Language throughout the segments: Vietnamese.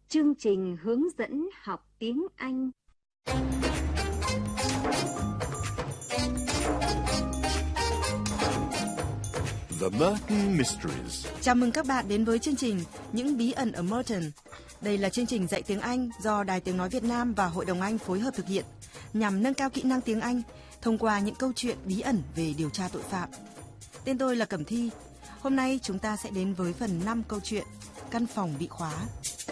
Chương trình hướng dẫn học tiếng Anh. The Merton Mysteries. Chào mừng các bạn đến với chương trình Những bí ẩn ở Merton. Đây là chương trình dạy tiếng Anh do Đài Tiếng nói Việt Nam và Hội đồng Anh phối hợp thực hiện nhằm nâng cao kỹ năng tiếng Anh thông qua những câu chuyện bí ẩn về điều tra tội phạm. Tên tôi là Cẩm Thi. Hôm nay chúng ta sẽ đến với phần 5 câu chuyện Căn phòng bị khóa.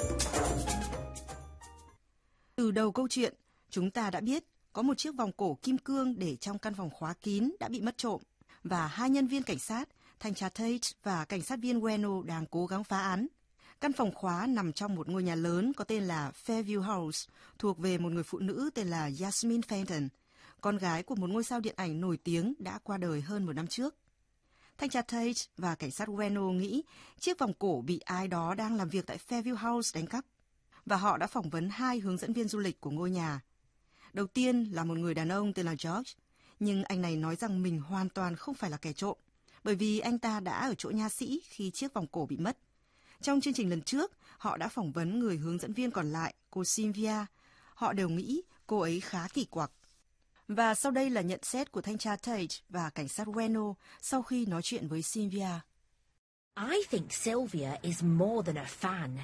Từ đầu câu chuyện, chúng ta đã biết có một chiếc vòng cổ kim cương để trong căn phòng khóa kín đã bị mất trộm và hai nhân viên cảnh sát, thanh tra Tate và cảnh sát viên Bueno đang cố gắng phá án. Căn phòng khóa nằm trong một ngôi nhà lớn có tên là Fairview House, thuộc về một người phụ nữ tên là Yasmin Fenton, con gái của một ngôi sao điện ảnh nổi tiếng đã qua đời hơn một năm trước. Thanh tra Tate và cảnh sát Bueno nghĩ chiếc vòng cổ bị ai đó đang làm việc tại Fairview House đánh cắp, và họ đã phỏng vấn hai hướng dẫn viên du lịch của ngôi nhà. Đầu tiên là một người đàn ông tên là George, nhưng anh này nói rằng mình hoàn toàn không phải là kẻ trộm, bởi vì anh ta đã ở chỗ nha sĩ khi chiếc vòng cổ bị mất. Trong chương trình lần trước, họ đã phỏng vấn người hướng dẫn viên còn lại, cô Sylvia. Họ đều nghĩ cô ấy khá kỳ quặc. Và sau đây là nhận xét của thanh tra Tate và cảnh sát Bueno sau khi nói chuyện với Sylvia. I think Sylvia is more than a fan.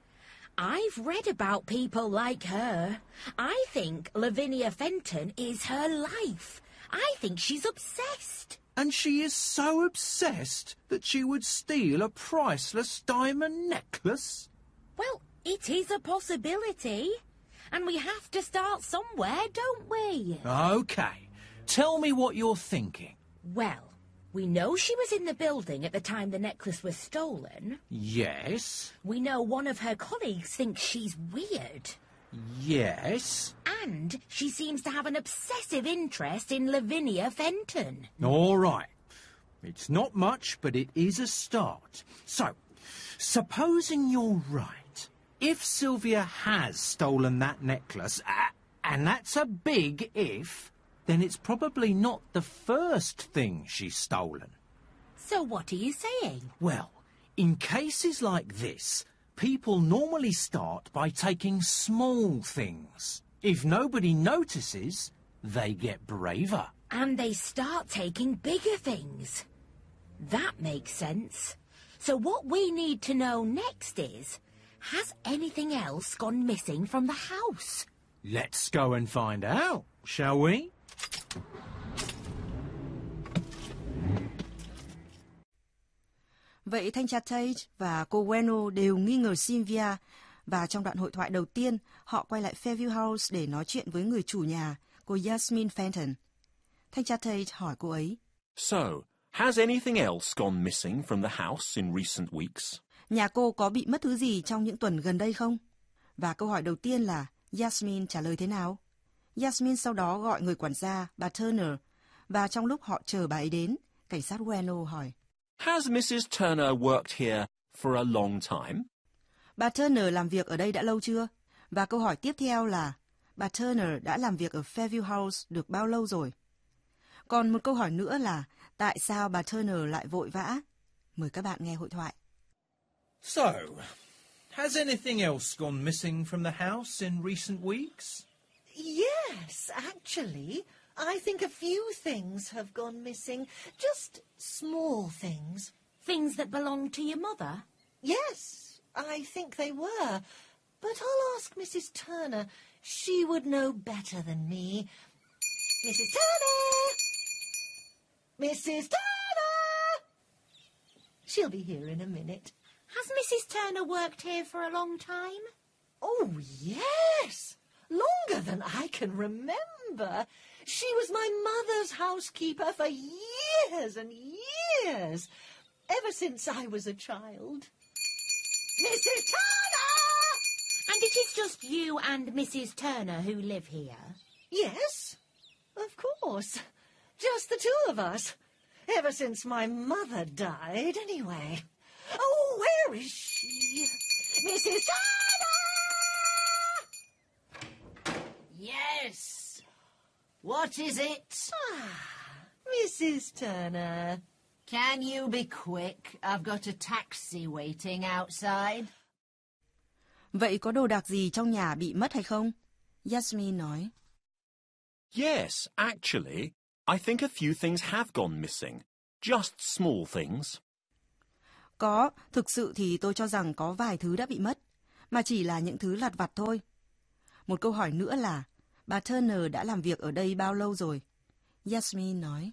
I've read about people like her. I think Lavinia Fenton is her life. I think she's obsessed. And she is so obsessed that she would steal a priceless diamond necklace? Well, it is a possibility. And we have to start somewhere, don't we? Okay. Tell me what you're thinking. Well, we know she was in the building at the time the necklace was stolen. Yes. We know one of her colleagues thinks she's weird. Yes. And she seems to have an obsessive interest in Lavinia Fenton. All right. It's not much, but it is a start. So, supposing you're right, if Sylvia has stolen that necklace, and that's a big if, then it's probably not the first thing she's stolen. So what are you saying? Well, in cases like this, people normally start by taking small things. If nobody notices, they get braver. And they start taking bigger things. That makes sense. So what we need to know next is, has anything else gone missing from the house? Let's go and find out, shall we? Vậy thanh tra Tate và cô Bueno đều nghi ngờ Sylvia, và trong đoạn hội thoại đầu tiên, họ quay lại Fairview House để nói chuyện với người chủ nhà, cô Yasmin Fenton. Thanh tra Tate hỏi cô ấy. So, has anything else gone missing from the house in recent weeks? Nhà cô có bị mất thứ gì trong những tuần gần đây không? Và câu hỏi đầu tiên là Yasmin trả lời thế nào? Yasmin sau đó gọi người quản gia, bà Turner, và trong lúc họ chờ bà ấy đến, cảnh sát Bueno hỏi. Has Mrs. Turner worked here for a long time? Bà Turner làm việc ở đây đã lâu chưa? Và câu hỏi tiếp theo là bà Turner đã làm việc ở Fairview House được bao lâu rồi? Còn một câu hỏi nữa là tại sao bà Turner lại vội vã? Mời các bạn nghe hội thoại. So, has anything else gone missing from the house in recent weeks? Yes, actually, I think a few things have gone missing. Just small things. Things that belong to your mother? Yes, I think they were. But I'll ask Mrs. Turner. She would know better than me. Mrs. Turner! Mrs. Turner! She'll be here in a minute. Has Mrs. Turner worked here for a long time? Oh, yes! Longer than I can remember. She was my mother's housekeeper for years and years, ever since I was a child. Mrs. Turner! And it is just you and Mrs. Turner who live here? Yes, of course. Just the two of us. Ever since my mother died, anyway. Oh, where is she? Mrs. Turner! Yes. What is it? Mrs. Turner. Can you be quick? I've got a taxi waiting outside. Vậy có đồ đạc gì trong nhà bị mất hay không? Yasmin nói. Yes, actually, I think a few things have gone missing. Just small things. Có, thực sự thì tôi cho rằng có vài thứ đã bị mất, mà chỉ là những thứ lặt vặt thôi. Một câu hỏi nữa là, bà Turner đã làm việc ở đây bao lâu rồi? Yasmin nói.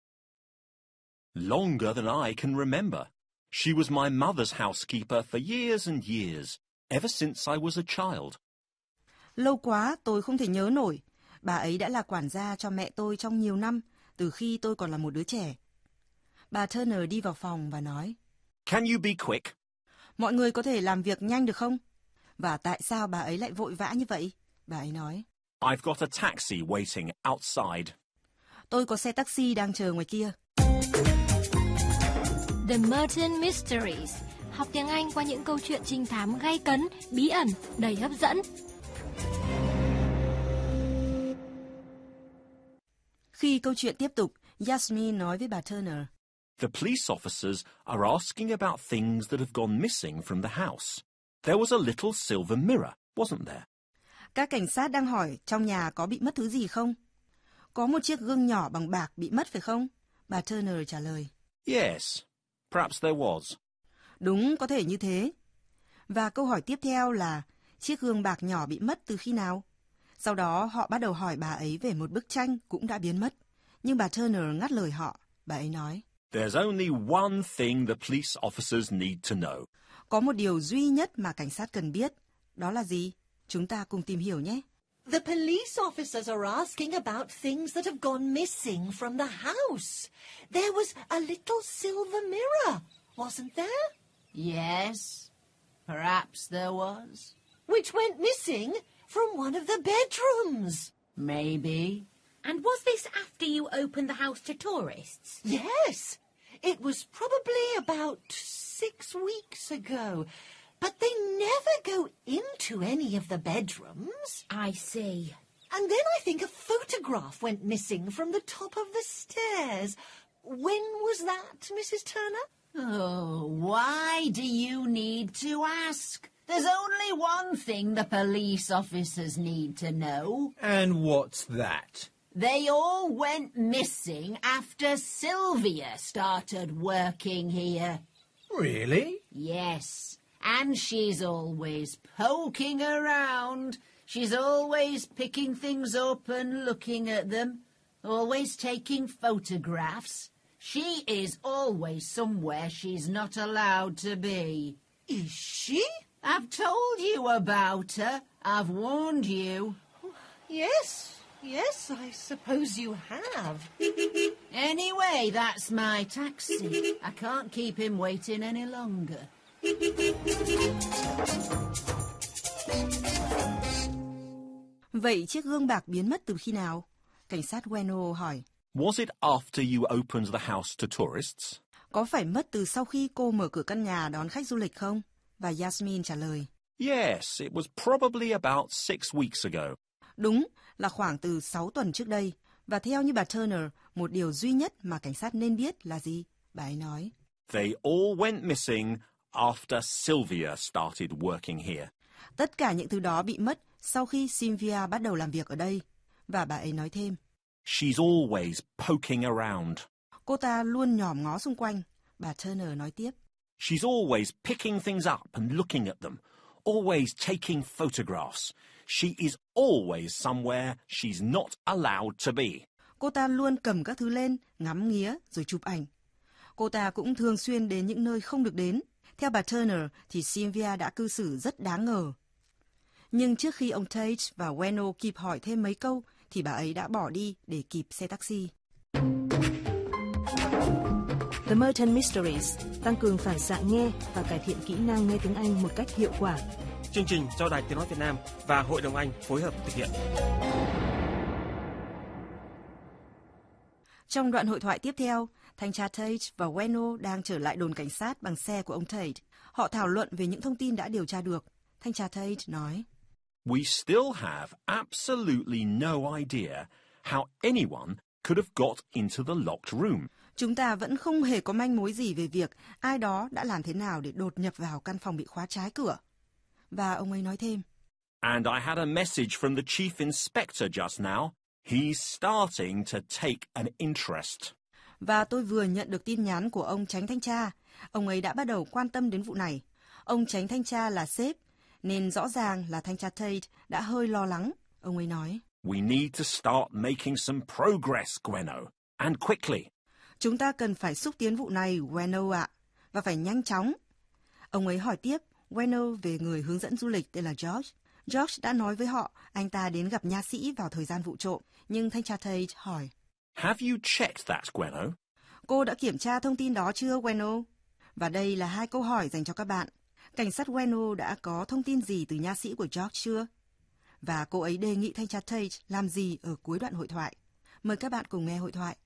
Longer than I can remember. She was my mother's housekeeper for years and years, ever since I was a child. Lâu quá, tôi không thể nhớ nổi. Bà ấy đã là quản gia cho mẹ tôi trong nhiều năm, từ khi tôi còn là một đứa trẻ. Bà Turner đi vào phòng và nói. Can you be quick? Mọi người có thể làm việc nhanh được không? Và tại sao bà ấy lại vội vã như vậy? Bà ấy nói. I've got a taxi waiting outside. Tôi có xe taxi đang chờ ngoài kia. The Merton Mysteries. Học tiếng Anh qua những câu chuyện trinh thám gay cấn, bí ẩn, đầy hấp dẫn. Khi câu chuyện tiếp tục, Yasmin nói với bà Turner. The police officers are asking about things that have gone missing from the house. There was a little silver mirror, wasn't there? Các cảnh sát đang hỏi trong nhà có bị mất thứ gì không? Có một chiếc gương nhỏ bằng bạc bị mất phải không? Bà Turner trả lời. Yes, perhaps there was. Đúng, có thể như thế. Và câu hỏi tiếp theo là chiếc gương bạc nhỏ bị mất từ khi nào? Sau đó họ bắt đầu hỏi bà ấy về một bức tranh cũng đã biến mất. Nhưng bà Turner ngắt lời họ. Bà ấy nói. There's only one thing the police officers need to know. Có một điều duy nhất mà cảnh sát cần biết. Đó là gì? Chúng ta cùng tìm hiểu nhé. The police officers are asking about things that have gone missing from the house. There was a little silver mirror, wasn't there? Yes, perhaps there was. Which went missing from one of the bedrooms. Maybe. And was this after you opened the house to tourists? Yes, it was probably about 6 weeks ago. But they never go into any of the bedrooms. I see. And then I think a photograph went missing from the top of the stairs. When was that, Mrs. Turner? Oh, why do you need to ask? There's only one thing the police officers need to know. And what's that? They all went missing after Sylvia started working here. Really? Yes. And she's always poking around. She's always picking things up and looking at them. Always taking photographs. She is always somewhere she's not allowed to be. Is she? I've told you about her. I've warned you. Yes, I suppose you have. Anyway, that's my taxi. I can't keep him waiting any longer. Vậy chiếc gương bạc biến mất từ khi nào? Cảnh sát Bueno hỏi. Was it after you opened the house to tourists? Có phải mất từ sau khi cô mở cửa căn nhà đón khách du lịch không? Và Yasmin trả lời. Yes, it was probably about 6 weeks ago. Đúng, là khoảng từ 6 tuần trước đây. Và theo như bà Turner, một điều duy nhất mà cảnh sát nên biết là gì? Bà ấy nói. They all went missing after Sylvia started working here. Tất cả những thứ đó bị mất sau khi Sylvia bắt đầu làm việc ở đây. Và bà ấy nói thêm. She's always poking around. Cô ta luôn nhòm ngó xung quanh. Bà Turner nói tiếp. She's always picking things up and looking at them. Always taking photographs. She is always somewhere she's not allowed to be. Cô ta luôn cầm các thứ lên, ngắm nghía rồi chụp ảnh. Cô ta cũng thường xuyên đến những nơi không được đến. Theo bà Turner thì Sylvia đã cư xử rất đáng ngờ. Nhưng trước khi ông Tate và Bueno kịp hỏi thêm mấy câu thì bà ấy đã bỏ đi để kịp xe taxi. The Merton Mysteries tăng cường phản xạ nghe và cải thiện kỹ năng nghe tiếng Anh một cách hiệu quả. Chương trình do Đài Tiếng nói Việt Nam và Hội đồng Anh phối hợp thực hiện. Trong đoạn hội thoại tiếp theo, thanh tra Tate và Bueno đang trở lại đồn cảnh sát bằng xe của ông Tate. Họ thảo luận về những thông tin đã điều tra được. Thanh tra Tate nói. We still have absolutely no idea how anyone could have got into the locked room. Chúng ta vẫn không hề có manh mối gì về việc ai đó đã làm thế nào để đột nhập vào căn phòng bị khóa trái cửa. Và ông ấy nói thêm. And I had a message from the chief inspector just now. He's starting to take an interest. Và tôi vừa nhận được tin nhắn của ông chánh thanh tra. Ông ấy đã bắt đầu quan tâm đến vụ này. Ông chánh thanh tra là sếp, nên rõ ràng là thanh tra Tate đã hơi lo lắng. Ông ấy nói. We need to start making some progress, Gwenno. And quickly. Chúng ta cần phải xúc tiến vụ này, Gwenno ạ. Và phải nhanh chóng. Ông ấy hỏi tiếp Gwenno về người hướng dẫn du lịch tên là George. George đã nói với họ anh ta đến gặp nha sĩ vào thời gian vụ trộm. Nhưng thanh tra Tate hỏi. Have you checked that, Gwenno? Cô đã kiểm tra thông tin đó chưa, Gwenno? Và đây là 2 câu hỏi dành cho các bạn. Cảnh sát Gwenno đã có thông tin gì từ nha sĩ của George chưa? Và cô ấy đề nghị thanh tra Tate làm gì ở cuối đoạn hội thoại. Mời các bạn cùng nghe hội thoại.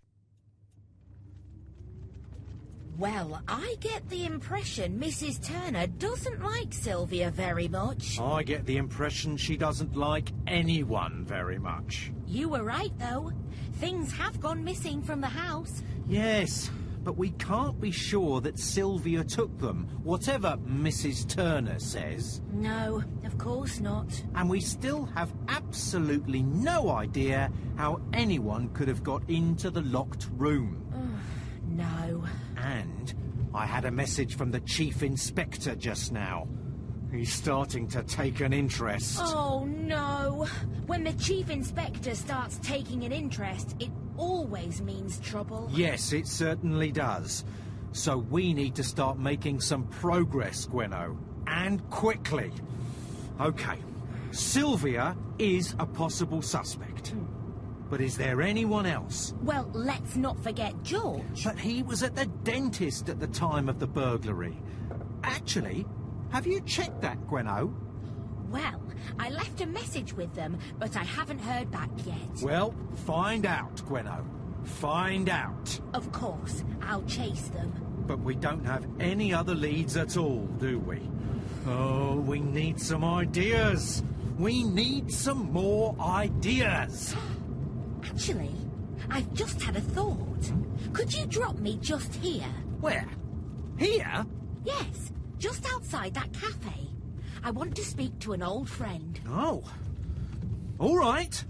Well, I get the impression Mrs. Turner doesn't like Sylvia very much. I get the impression she doesn't like anyone very much. You were right, though. Things have gone missing from the house. Yes, but we can't be sure that Sylvia took them, whatever Mrs. Turner says. No, of course not. And we still have absolutely no idea how anyone could have got into the locked room. No. And I had a message from the chief inspector just now. He's starting to take an interest. Oh, no. When the chief inspector starts taking an interest, it always means trouble. Yes, it certainly does. So we need to start making some progress, Gwenno. And quickly. Okay. Sylvia is a possible suspect. But is there anyone else? Well, let's not forget George. But he was at the dentist at the time of the burglary. Actually, have you checked that, Gwenno? Well, I left a message with them, but I haven't heard back yet. Well, find out, Gwenno. Find out. Of course, I'll chase them. But we don't have any other leads at all, do we? Oh, we need some ideas. We need some more ideas. Actually, I've just had a thought. Could you drop me just here? Where? Here? Yes, just outside that cafe. I want to speak to an old friend. Oh. All right.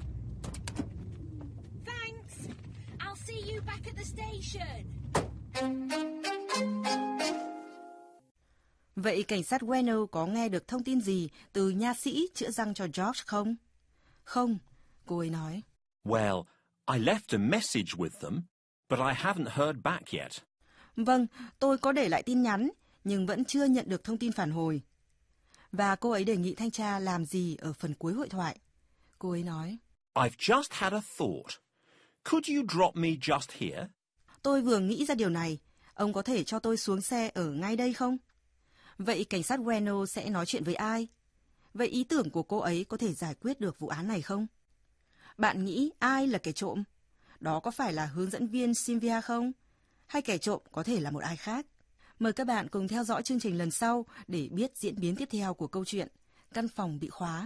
Thanks. I'll see you back at the station. Vậy cảnh sát Gwenno có nghe được thông tin gì từ nha sĩ chữa răng cho George không? Không, cô ấy nói. Well, I left a message with them, but I haven't heard back yet. Vâng, tôi có để lại tin nhắn, nhưng vẫn chưa nhận được thông tin phản hồi. Và cô ấy đề nghị thanh tra làm gì ở phần cuối hội thoại. Cô ấy nói. I've just had a thought. Could you drop me just here? Tôi vừa nghĩ ra điều này. Ông có thể cho tôi xuống xe ở ngay đây không? Vậy cảnh sát Gwenno sẽ nói chuyện với ai? Vậy ý tưởng của cô ấy có thể giải quyết được vụ án này không? Bạn nghĩ ai là kẻ trộm? Đó có phải là hướng dẫn viên Sylvia không? Hay kẻ trộm có thể là một ai khác? Mời các bạn cùng theo dõi chương trình lần sau để biết diễn biến tiếp theo của câu chuyện Căn phòng bị khóa.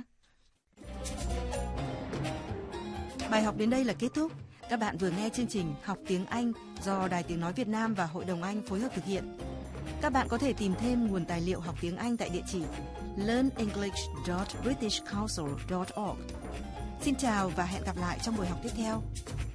Bài học đến đây là kết thúc. Các bạn vừa nghe chương trình Học tiếng Anh do Đài Tiếng Nói Việt Nam và Hội đồng Anh phối hợp thực hiện. Các bạn có thể tìm thêm nguồn tài liệu học tiếng Anh tại địa chỉ learnenglish.britishcouncil.org. Xin chào và hẹn gặp lại trong buổi học tiếp theo.